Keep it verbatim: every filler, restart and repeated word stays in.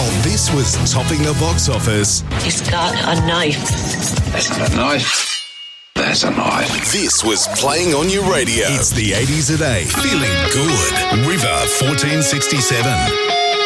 While this was topping the box office, He's got a knife. That's not a knife. That's a knife. this was playing on your radio. It's the eighties a day. Feeling good. River fourteen sixty-seven.